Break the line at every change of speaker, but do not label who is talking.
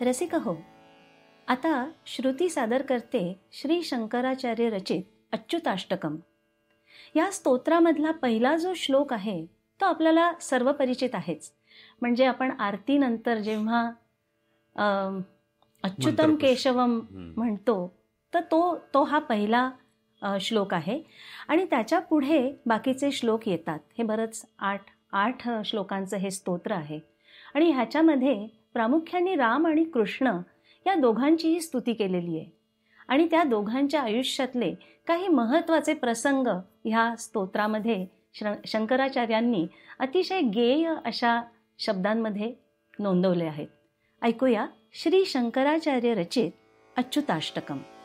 रसिक हो, आता श्रुती सादर करते श्री शंकराचार्य रचित अच्युताष्टकम. या स्तोत्रामधला पहिला जो श्लोक आहे तो आपल्याला सर्व परिचित आहेच. म्हणजे आपण आरतीनंतर जेव्हा अच्युतम केशवम म्हणतो तर तो हा पहिला श्लोक आहे. आणि त्याच्या पुढे बाकीचे श्लोक येतात. हे बरंच आठ श्लोकांचं हे स्तोत्र आहे. आणि ह्याच्यामध्ये प्रामुख्याने राम आणि कृष्ण या दोघांचीही स्तुती केलेली आहे. आणि त्या दोघांच्या आयुष्यातले काही महत्त्वाचे प्रसंग ह्या स्तोत्रामध्ये शंकराचार्यांनी अतिशय गेय अशा शब्दांमध्ये नोंदवले आहेत. ऐकूया श्री शंकराचार्य रचित अच्युताष्टकम.